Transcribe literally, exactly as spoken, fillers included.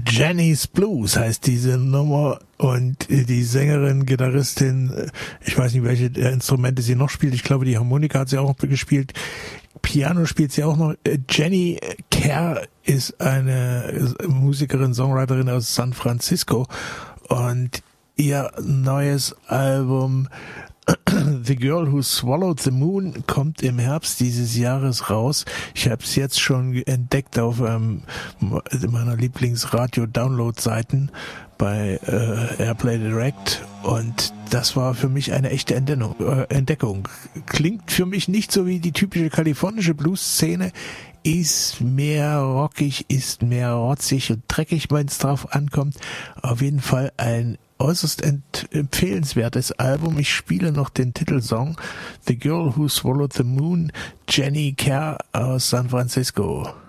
Jenny's Blues heißt diese Nummer und die Sängerin, Gitarristin, ich weiß nicht, welche Instrumente sie noch spielt, ich glaube die Harmonika hat sie auch noch gespielt, Piano spielt sie auch noch. Jenny Kerr ist eine Musikerin, Songwriterin aus San Francisco und ihr neues Album The Girl Who Swallowed the Moon kommt im Herbst dieses Jahres raus. Ich habe es jetzt schon entdeckt auf ähm, meiner Lieblingsradio-Download-Seiten bei äh, Airplay Direct und das war für mich eine echte Entdeckung. Äh, Entdeckung. Klingt für mich nicht so wie die typische kalifornische Blues-Szene, ist mehr rockig, ist mehr rotzig und dreckig, wenn es drauf ankommt. Auf jeden Fall ein äußerst empfehlenswertes Album. Ich spiele noch den Titelsong The Girl Who Swallowed the Moon, Jenny Kerr aus San Francisco.